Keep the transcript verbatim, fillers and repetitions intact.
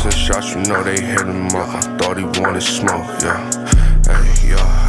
shots, you know they hit him up. I thought he wanted smoke, yeah. Hey, yeah.